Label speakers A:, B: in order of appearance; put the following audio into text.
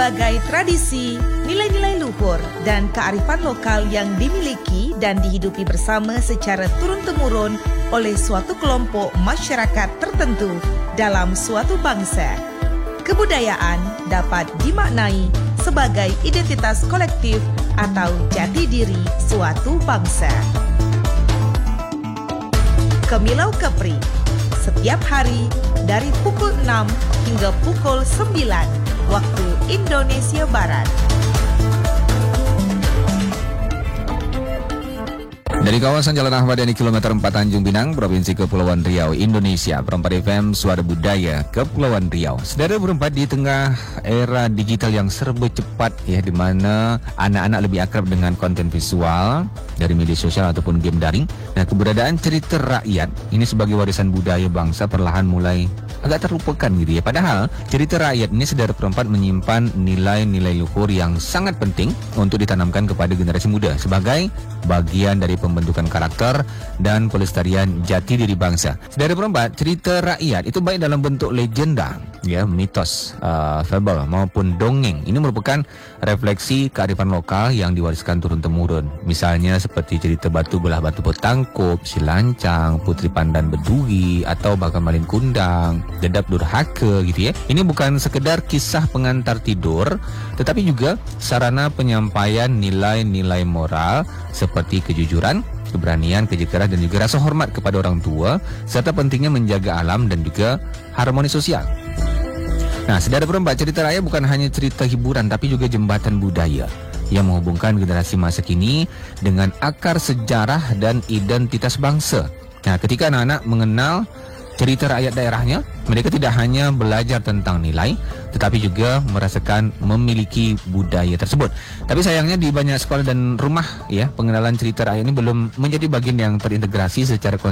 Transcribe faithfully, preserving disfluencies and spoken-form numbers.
A: Sebagai tradisi, nilai-nilai luhur dan kearifan lokal yang dimiliki dan dihidupi bersama secara turun-temurun oleh suatu kelompok masyarakat tertentu dalam suatu bangsa. Kebudayaan dapat dimaknai sebagai identitas kolektif atau jati diri suatu bangsa. Kemilau Kepri, setiap hari dari pukul enam hingga pukul sembilan waktu Indonesia Barat.
B: Dari kawasan Jalan Ahmad Yani kilometer empat Tanjung Pinang, Provinsi Kepulauan Riau, Indonesia, Perempat F M, Suara Budaya, Kepulauan Riau. Saudara berempat, di tengah era digital yang serba cepat, ya, di mana anak-anak lebih akrab dengan konten visual dari media sosial ataupun game daring. Nah, keberadaan cerita rakyat ini sebagai warisan budaya bangsa perlahan mulai agak terlupakan gitu ya. Padahal cerita rakyat ini, saudara perempat, menyimpan nilai-nilai luhur yang sangat penting untuk ditanamkan kepada generasi muda sebagai bagian dari pembentukan karakter dan pelestarian jati diri bangsa. Saudara perempat, cerita rakyat itu baik dalam bentuk legenda, ya, mitos, uh, fable maupun dongeng. Ini merupakan refleksi kearifan lokal yang diwariskan turun-temurun. Misalnya seperti cerita Batu Belah Batu Petangkup, Si Lancang, Putri Pandan Beduri, atau bahkan Malin Kundang, Dedap Durhaka gitu ya. Ini bukan sekedar kisah pengantar tidur, tetapi juga sarana penyampaian nilai-nilai moral seperti kejujuran, keberanian, kerja keras, dan juga rasa hormat kepada orang tua, serta pentingnya menjaga alam dan juga harmoni sosial. Nah, saudara perempat, cerita rakyat bukan hanya cerita hiburan, tapi juga jembatan budaya yang menghubungkan generasi masa kini dengan akar sejarah dan identitas bangsa. Nah, ketika anak-anak mengenal cerita rakyat daerahnya, mereka tidak hanya belajar tentang nilai, tetapi juga merasakan memiliki budaya tersebut. Tapi sayangnya di banyak sekolah dan rumah, ya, pengenalan cerita rakyat ini belum menjadi bagian yang terintegrasi secara